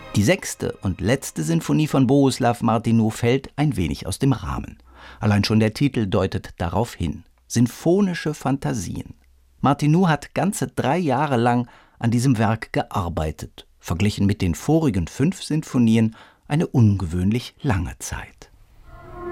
Die 6. und letzte Sinfonie von Bohuslav Martinu fällt ein wenig aus dem Rahmen. Allein schon der Titel deutet darauf hin: Sinfonische Fantasien. Martinu hat ganze 3 Jahre lang an diesem Werk gearbeitet. Verglichen mit den vorigen 5 Sinfonien eine ungewöhnlich lange Zeit.